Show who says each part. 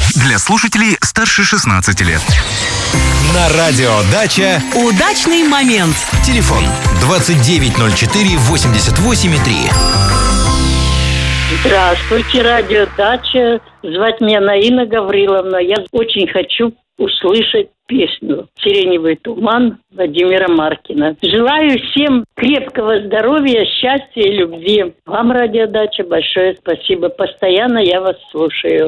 Speaker 1: Для слушателей старше 16 лет.
Speaker 2: На радио «Дача»
Speaker 3: удачный момент.
Speaker 2: Телефон 2904-88,3.
Speaker 4: Здравствуйте, радио «Дача». Звать меня Наина Гавриловна. Я очень хочу услышать песню «Сиреневый туман» Владимира Маркина. Желаю всем крепкого здоровья, счастья и любви. Вам, радио «Дача», большое спасибо. Постоянно я вас слушаю.